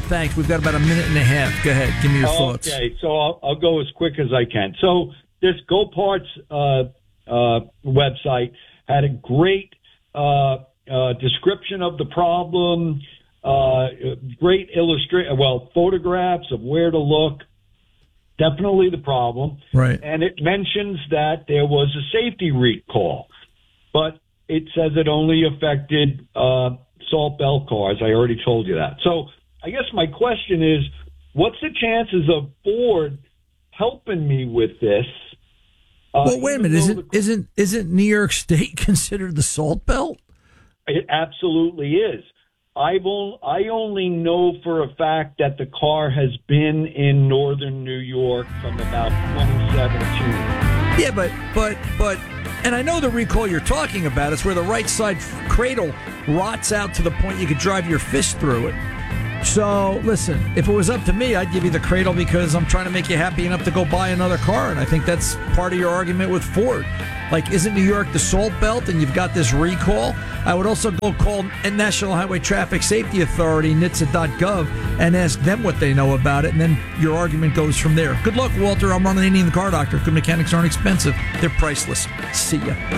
Thanks. We've got about a minute and a half. Go ahead. Give me your thoughts. Okay, so I'll go as quick as I can. So this Go Parts website had a great description of the problem, great photographs of where to look. Definitely the problem. Right. And it mentions that there was a safety recall, but it says it only affected salt belt cars. I already told you that. So I guess my question is, what's the chances of Ford helping me with this? Well, wait a minute. Isn't New York State considered the Salt Belt? It absolutely is. I only know for a fact that the car has been in northern New York from about 2017. Yeah, but, and I know the recall you're talking about is where the right side cradle rots out to the point you could drive your fist through it. So, listen, if it was up to me, I'd give you the cradle because I'm trying to make you happy enough to go buy another car, and I think that's part of your argument with Ford. Like, isn't New York the Salt Belt, and you've got this recall? I would also go call National Highway Traffic Safety Authority, NHTSA.gov, and ask them what they know about it, and then your argument goes from there. Good luck, Walter. I'm Ron Ananian, the Car Doctor. Good mechanics aren't expensive. They're priceless. See ya.